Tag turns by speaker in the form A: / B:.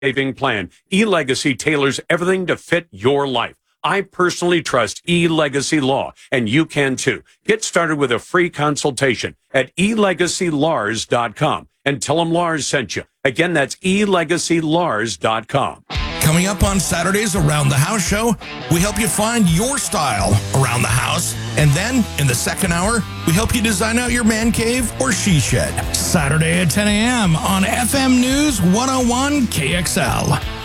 A: saving plan. eLegacy tailors everything to fit your life. I personally trust eLegacy Law, and you can too. Get started with a free consultation at elegacylars.com and tell them Lars sent you. Again, that's elegacylars.com.
B: Coming up on Saturdays Around the House show, we help you find your style around the house. And then, in the second hour, we help you design out your man cave or she shed.
C: Saturday at 10 a.m. on FM News 101 KXL.